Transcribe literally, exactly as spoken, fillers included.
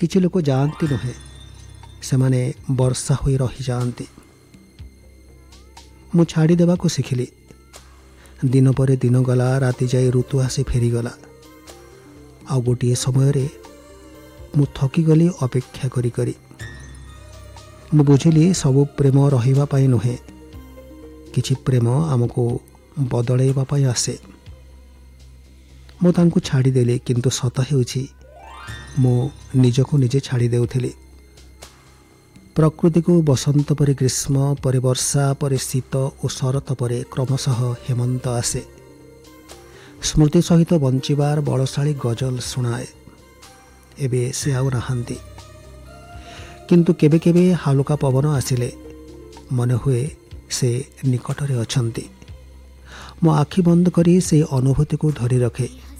କିଛି ଲୋକ ଯାଆନ୍ତି ନୁହେଁ, ସେମାନେ ବର୍ଷା ହୋଇ ରହିଯାଆନ୍ତି। ମୁଁ ଛାଡ଼ିଦେବାକୁ ଶିଖିଲି। ଦିନ ପରେ ଦିନ ଗଲା, ରାତି ଯାଇ ଋତୁ ଆସି ଫେରିଗଲା। ଆଉ ଗୋଟିଏ ସମୟରେ ମୁଁ ଥକିଗଲି ଅପେକ୍ଷା କରି କରି। ମୁଁ ବୁଝିଲି ସବୁ ପ୍ରେମ ରହିବା ପାଇଁ ନୁହେଁ, କିଛି ପ୍ରେମ ଆମକୁ ବଦଳାଇବା ପାଇଁ ଆସେ। ମୁଁ ତାଙ୍କୁ ଛାଡ଼ିଦେଲି, କିନ୍ତୁ ସତ ହେଉଛି ମୁଁ ନିଜକୁ ନିଜେ ଛାଡ଼ି ଦେଉଥିଲି। ପ୍ରକୃତିକୁ ବସନ୍ତ ପରେ ଗ୍ରୀଷ୍ମ, ପରେ ବର୍ଷା, ପରେ ଶୀତ ଓ ଶରତ ପରେ କ୍ରମଶଃ ହେମନ୍ତ ଆସେ। ସ୍ମୃତି ସହିତ ବଞ୍ଚିବାର ବଳଶାଳୀ ଗଜଲ ଶୁଣାଏ। ଏବେ ସେ ଆଉ ନାହାନ୍ତି, କିନ୍ତୁ କେବେ କେବେ ହାଲୁକା ପବନ ଆସିଲେ ମନେ ହୁଏ ସେ ନିକଟରେ ଅଛନ୍ତି। ମୋ ଆଖି ବନ୍ଦ କରି ସେହି ଅନୁଭୂତିକୁ ଧରି ରଖେ।